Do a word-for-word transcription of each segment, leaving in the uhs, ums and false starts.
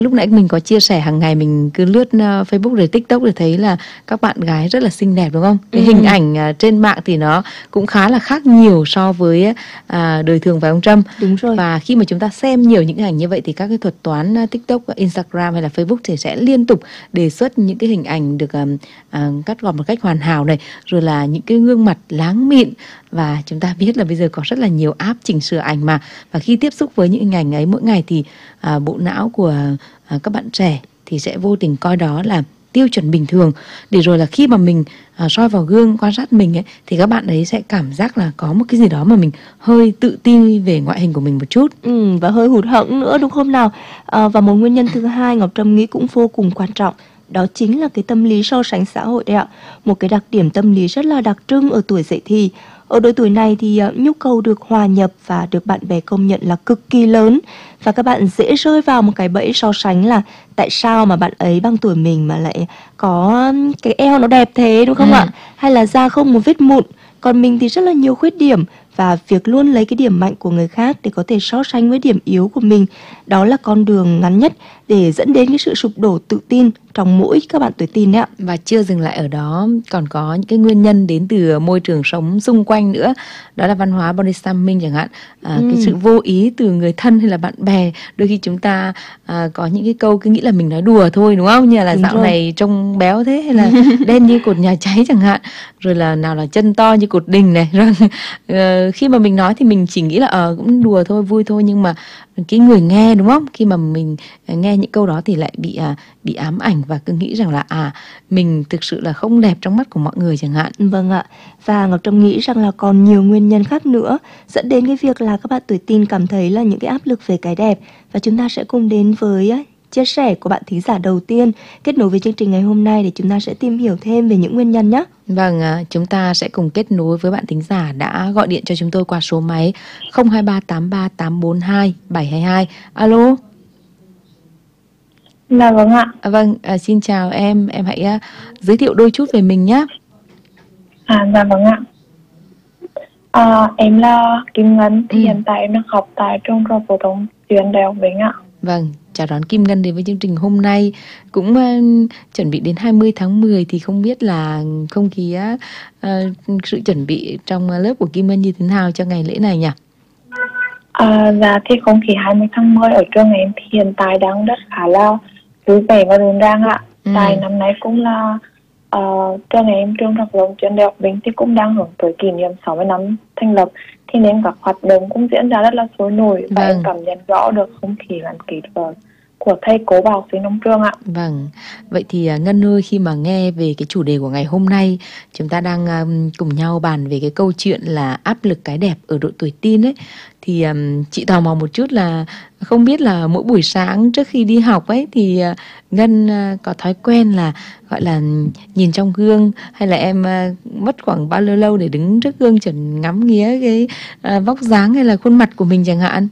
Lúc nãy mình có chia sẻ hàng ngày mình cứ lướt uh, Facebook rồi TikTok để thấy là các bạn gái rất là xinh đẹp đúng không? Cái Ừ. hình ảnh uh, trên mạng thì nó cũng khá là khác nhiều so với uh, đời thường phải không Trâm? Đúng rồi. Và khi mà chúng ta xem nhiều những cái ảnh như vậy thì các cái thuật toán uh, TikTok, Instagram hay là Facebook thì sẽ liên tục đề xuất những cái hình ảnh được um, uh, cắt gọt một cách hoàn hảo này, rồi là những cái gương mặt láng mịn. Và chúng ta biết là bây giờ có rất là nhiều app chỉnh sửa ảnh mà, và khi tiếp xúc với những hình ảnh ấy mỗi ngày thì uh, bộ não của À, các bạn trẻ thì sẽ vô tình coi đó là tiêu chuẩn bình thường, để rồi là khi mà mình à, soi vào gương quan sát mình ấy thì các bạn ấy sẽ cảm giác là có một cái gì đó mà mình hơi tự tin về ngoại hình của mình một chút. Ừ, và hơi hụt hẫng nữa đúng không nào? À, và một nguyên nhân thứ hai Ngọc Trâm nghĩ cũng vô cùng quan trọng, đó chính là cái tâm lý so sánh xã hội đấy ạ. Một cái đặc điểm tâm lý rất là đặc trưng ở tuổi dậy thì. Ở độ tuổi này thì uh, nhu cầu được hòa nhập và được bạn bè công nhận là cực kỳ lớn. Và các bạn dễ rơi vào một cái bẫy so sánh là tại sao mà bạn ấy bằng tuổi mình mà lại có cái eo nó đẹp thế đúng không ừ. ạ? Hay là da không một vết mụn, còn mình thì rất là nhiều khuyết điểm. Và việc luôn lấy cái điểm mạnh của người khác để có thể so sánh với điểm yếu của mình, đó là con đường ngắn nhất để dẫn đến cái sự sụp đổ tự tin trong mỗi các bạn tuổi teen đấy ạ. Và chưa dừng lại ở đó, còn có những cái nguyên nhân đến từ môi trường sống xung quanh nữa. Đó là văn hóa body shaming chẳng hạn, à, ừ. cái sự vô ý từ người thân hay là bạn bè. Đôi khi chúng ta à, có những cái câu cứ nghĩ là mình nói đùa thôi đúng không? Như là đúng dạo rồi. Này trông béo thế, hay là đen như cột nhà cháy chẳng hạn. Rồi là nào là chân to như cột đình này. Rồi uh, khi mà mình nói thì mình chỉ nghĩ là ờ uh, cũng đùa thôi, vui thôi, nhưng mà cái người nghe đúng không? Khi mà mình nghe những câu đó thì lại bị à, bị ám ảnh và cứ nghĩ rằng là à mình thực sự là không đẹp trong mắt của mọi người chẳng hạn. Vâng ạ. Và Ngọc Trâm nghĩ rằng là còn nhiều nguyên nhân khác nữa dẫn đến cái việc là các bạn tuổi teen cảm thấy là những cái áp lực về cái đẹp. Và chúng ta sẽ cùng đến với chia sẻ của bạn thính giả đầu tiên kết nối với chương trình ngày hôm nay để chúng ta sẽ tìm hiểu thêm về những nguyên nhân nhé. Vâng, chúng ta sẽ cùng kết nối với bạn thính giả đã gọi điện cho chúng tôi qua số máy không hai ba tám ba tám bốn hai bảy hai hai. Alo. Dạ vâng ạ. À, vâng, à, xin chào em, em hãy uh, giới thiệu đôi chút về mình nhé. À, dạ vâng ạ. À, em là Kim Ngân, thì ừ. hiện tại em đang học tại trường trung học phổ thông chuyên Đại học Vinh ạ. Vâng, chào đón Kim Ngân đến với chương trình hôm nay. Cũng uh, chuẩn bị đến hai mươi tháng mười thì không biết là không khí uh, sự chuẩn bị trong lớp của Kim Ngân như thế nào cho ngày lễ này nhỉ? À, dạ thì không khí hai mươi tháng mười ở trường em thì hiện tại đang rất khá là vui vẻ và rộn ràng ạ. Ừ. Tại năm nay cũng là uh, trường em trường học long chuyên Đại học Vinh thì cũng đang hưởng tới kỷ niệm sáu mươi năm thành lập, thì nên các hoạt động cũng diễn ra rất là sôi nổi và vâng. em cảm nhận rõ được không khí gắn kết của thầy cô và học sinh trong trường ạ. Vâng, vậy thì Ngân ơi, khi mà nghe về cái chủ đề của ngày hôm nay, chúng ta đang um, cùng nhau bàn về cái câu chuyện là áp lực cái đẹp ở độ tuổi teen ấy, thì um, chị tò mò một chút là không biết là mỗi buổi sáng trước khi đi học ấy thì uh, Ngân uh, có thói quen là gọi là nhìn trong gương, hay là em uh, mất khoảng bao lâu lâu để đứng trước gương chuẩn ngắm nghía cái uh, vóc dáng hay là khuôn mặt của mình chẳng hạn?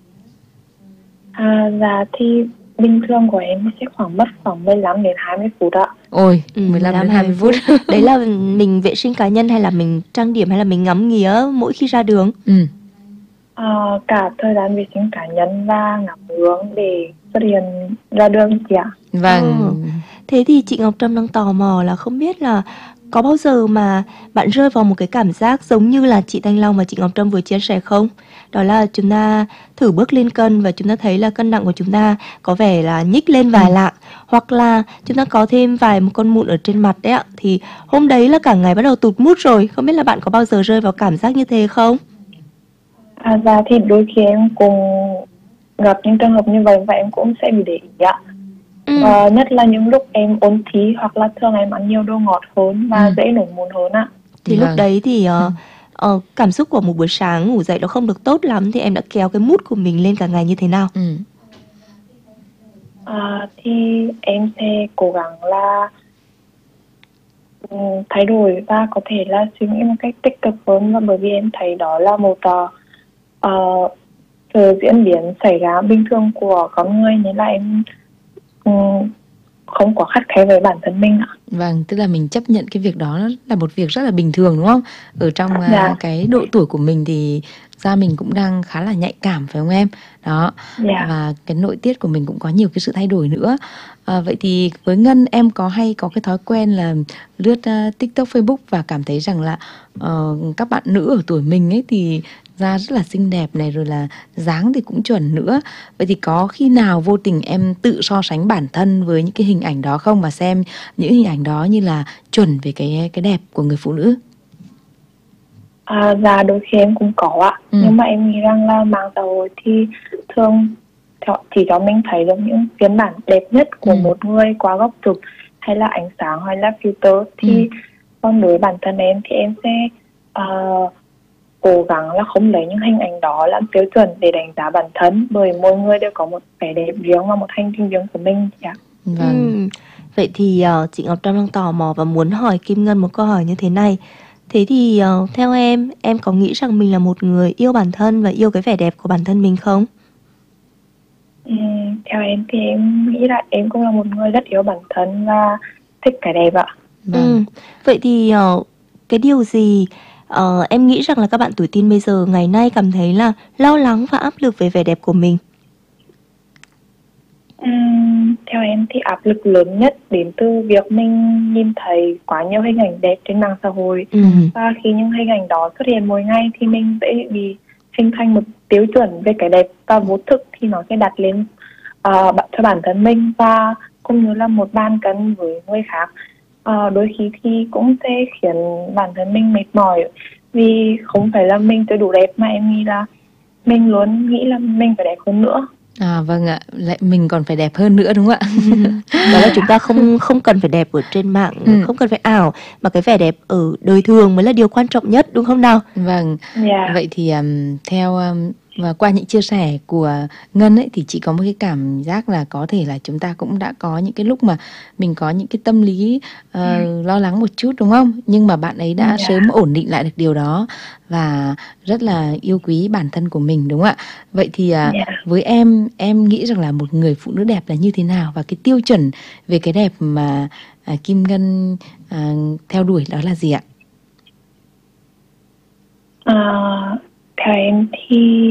À, dạ thì bình thường của em sẽ khoảng mất khoảng mười lăm đến hai mươi phút ạ. Ôi, mười lăm đến hai mươi phút. Đấy là mình vệ sinh cá nhân hay là mình trang điểm hay là mình ngắm nghía mỗi khi ra đường? Ừ. À, cả thời gian vệ sinh cá nhân và ngắm gương để xuất hiện ra đường chị ạ. Vâng. Ừ. Thế thì chị Ngọc Trâm đang tò mò là không biết là có bao giờ mà bạn rơi vào một cái cảm giác giống như là chị Thanh Long và chị Ngọc Trâm vừa chia sẻ không? Đó là chúng ta thử bước lên cân và chúng ta thấy là cân nặng của chúng ta có vẻ là nhích lên vài ừ. lạng, hoặc là chúng ta có thêm vài một con mụn ở trên mặt đấy ạ. Thì hôm đấy là cả ngày bắt đầu tụt mút rồi. Không biết là bạn có bao giờ rơi vào cảm giác như thế không? À, dạ thì đôi khi em cũng gặp những trường hợp như vậy và em cũng sẽ bị để ý ạ. Ừ. Và nhất là những lúc em ôn thi hoặc là thường em ăn nhiều đồ ngọt hơn và ừ. dễ nổi mụn hơn ạ. Thì vâng. lúc đấy thì uh, uh, cảm xúc của một buổi sáng ngủ dậy nó không được tốt lắm, thì em đã kéo cái mood của mình lên cả ngày như thế nào? Ừ. À, thì em sẽ cố gắng là um, thay đổi và có thể là suy nghĩ một cách tích cực hơn, và bởi vì em thấy đó là một uh, uh, sự diễn biến xảy ra bình thường của con người, nên là em um, không có khắt khe với bản thân mình ạ. Vâng, tức là mình chấp nhận cái việc đó là một việc rất là bình thường đúng không? Ở trong dạ. uh, cái độ tuổi của mình thì da mình cũng đang khá là nhạy cảm phải không em? Đó. Dạ. Và cái nội tiết của mình cũng có nhiều cái sự thay đổi nữa. À, vậy thì với Ngân, em có hay có cái thói quen là lướt uh, TikTok, Facebook và cảm thấy rằng là uh, các bạn nữ ở tuổi mình ấy thì da rất là xinh đẹp này, rồi là dáng thì cũng chuẩn nữa. Vậy thì có khi nào vô tình em tự so sánh bản thân với những cái hình ảnh đó không, và xem những hình ảnh đó như là chuẩn về cái cái đẹp của người phụ nữ? À, dạ đôi khi em cũng có ạ. Ừ. Nhưng mà em nghĩ rằng là mạng xã hội thì thường cho, chỉ cho mình thấy được những phiên bản đẹp nhất của Ừ. một người qua góc chụp hay là ánh sáng hay là filter. Thì Ừ. còn đối với bản thân em thì em sẽ uh, cố gắng là không lấy những hình ảnh đó làm tiêu chuẩn để đánh giá bản thân, bởi mỗi người đều có một vẻ đẹp riêng và một hành trình riêng của mình. Dạ. Vâng. Ừ. Vậy thì uh, chị Ngọc Trâm đang tò mò và muốn hỏi Kim Ngân một câu hỏi như thế này. Thế thì uh, theo em, em có nghĩ rằng mình là một người yêu bản thân và yêu cái vẻ đẹp của bản thân mình không? Uhm, theo em thì em nghĩ là em cũng là một người rất yêu bản thân và thích cái đẹp ạ. Vâng. Ừ. Vậy thì uh, cái điều gì uh, em nghĩ rằng là các bạn tuổi teen bây giờ ngày nay cảm thấy là lo lắng và áp lực về vẻ đẹp của mình? Uhm, theo em thì áp lực lớn nhất đến từ việc mình nhìn thấy quá nhiều hình ảnh đẹp trên mạng xã hội. Ừ. Và khi những hình ảnh đó xuất hiện mỗi ngày thì mình sẽ bị hình thành một tiêu chuẩn về cái đẹp, và vô thức thì nó sẽ đặt lên uh, cho bản thân mình và cũng như là một bàn cân với người khác. Uh, đôi khi thì cũng sẽ khiến bản thân mình mệt mỏi, vì không phải là mình chưa đủ đẹp mà em nghĩ là mình luôn nghĩ là mình phải đẹp hơn nữa. À vâng ạ, lại mình còn phải đẹp hơn nữa đúng không ạ? Đó là chúng ta không không cần phải đẹp ở trên mạng, Ừ. không cần phải ảo, mà cái vẻ đẹp ở đời thường mới là điều quan trọng nhất, đúng không nào? Vâng. Dạ. Vậy thì um, theo um, và qua những chia sẻ của Ngân ấy, thì chị có một cái cảm giác là có thể là chúng ta cũng đã có những cái lúc mà mình có những cái tâm lý uh, Ừ. lo lắng một chút đúng không? Nhưng mà bạn ấy đã Dạ. sớm ổn định lại được điều đó và rất là yêu quý bản thân của mình đúng không ạ? Vậy thì uh, Dạ. với em, em nghĩ rằng là một người phụ nữ đẹp là như thế nào, và cái tiêu chuẩn về cái đẹp mà uh, Kim Ngân uh, theo đuổi đó là gì ạ? À, theo em thì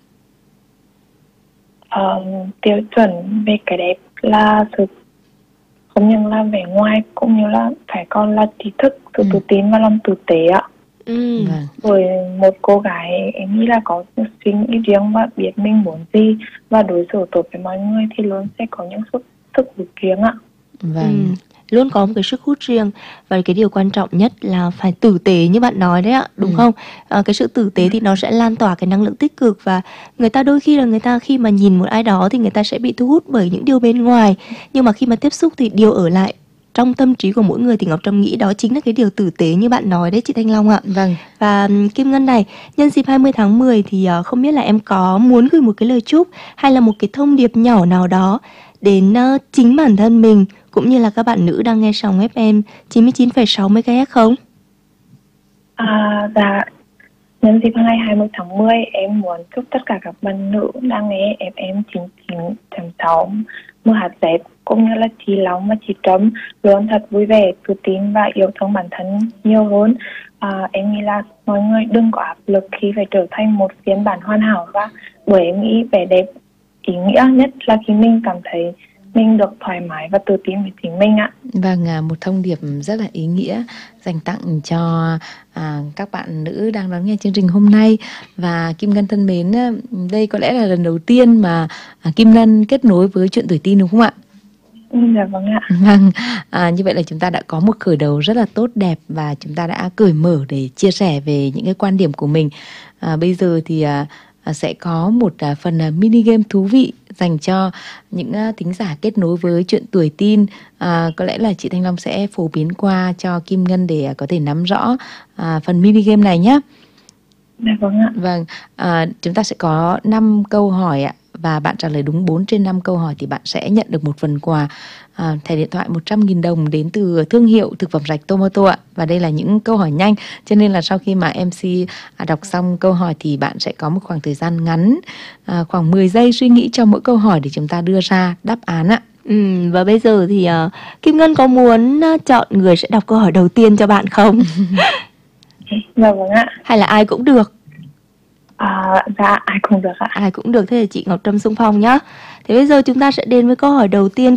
um, tiêu chuẩn về cái đẹp là sự không những là vẻ ngoài cũng như là phải còn là trí thức, sự Ừ. tự tin và lòng tử tế ạ. Ừ. Vâng. Bởi một cô gái em nghĩ là có suy nghĩ riêng và biết mình muốn gì và đối xử tốt với mọi người thì luôn sẽ có những sức sức hút riêng ạ. Vâng. Ừ. Luôn có một cái sức hút riêng, và cái điều quan trọng nhất là phải tử tế như bạn nói đấy ạ, đúng Ừ. không? À, cái sự tử tế thì nó sẽ lan tỏa cái năng lượng tích cực, và người ta đôi khi là người ta khi mà nhìn một ai đó thì người ta sẽ bị thu hút bởi những điều bên ngoài, nhưng mà khi mà tiếp xúc thì điều ở lại trong tâm trí của mỗi người thì Ngọc Trâm nghĩ đó chính là cái điều tử tế như bạn nói đấy chị Thanh Long ạ. Vâng. Và um, Kim Ngân này, nhân dịp hai mươi tháng mười thì uh, không biết là em có muốn gửi một cái lời chúc hay là một cái thông điệp nhỏ nào đó đến uh, chính bản thân mình cũng như là các bạn nữ đang nghe sóng ép em chín mươi chín phẩy sáu mê ga héc không? À, dạ, nhân dịp ngày hai mươi tháng mười em muốn chúc tất cả các bạn nữ đang nghe ép em chín mươi chín chấm sáu mưa hạt dép cũng như là chị Long và chị Trâm luôn thật vui vẻ, tự tin và yêu thương bản thân nhiều hơn. À, em nghĩ là mọi người đừng có áp lực khi phải trở thành một phiên bản hoàn hảo, và bởi em nghĩ vẻ đẹp ý nghĩa nhất là khi mình cảm thấy mình được thoải mái và tự tin với chính mình ạ. Vâng, à, một thông điệp rất là ý nghĩa dành tặng cho à, các bạn nữ đang đón nghe chương trình hôm nay. Và Kim Ngân thân mến, đây có lẽ là lần đầu tiên mà à, Kim Ngân kết nối với Chuyện Tuổi Teen đúng không ạ? Ừ, dạ vâng ạ. Vâng, à, như vậy là chúng ta đã có một khởi đầu rất là tốt đẹp và chúng ta đã cởi mở để chia sẻ về những cái quan điểm của mình. À, bây giờ thì à, sẽ có một à, phần à, mini game thú vị dành cho những à, thính giả kết nối với Chuyện Tuổi Teen. À, có lẽ là chị Thanh Long sẽ phổ biến qua cho Kim Ngân để à, có thể nắm rõ à, phần mini game này nhé. Dạ vâng ạ. Vâng, à, chúng ta sẽ có năm câu hỏi ạ. Và bạn trả lời đúng bốn trên năm câu hỏi thì bạn sẽ nhận được một phần quà à, thẻ điện thoại một trăm nghìn đồng đến từ thương hiệu thực phẩm sạch Tomato ạ. Và đây là những câu hỏi nhanh, cho nên là sau khi mà em xê đọc xong câu hỏi thì bạn sẽ có một khoảng thời gian ngắn, à, khoảng mười giây suy nghĩ cho mỗi câu hỏi để chúng ta đưa ra đáp án ạ. Ừ, và bây giờ thì uh, Kim Ngân có muốn uh, chọn người sẽ đọc câu hỏi đầu tiên cho bạn không? Dạ vâng ạ. Hay là ai cũng được? À, dạ ai cũng được ạ. Ai cũng được, thế thì chị Ngọc Trâm xung phong nhá. Thế bây giờ chúng ta sẽ đến với câu hỏi đầu tiên.